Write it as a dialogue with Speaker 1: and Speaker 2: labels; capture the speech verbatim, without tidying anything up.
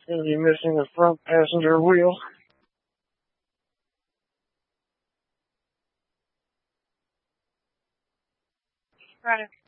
Speaker 1: Gonna be missing the front passenger wheel.
Speaker 2: Right.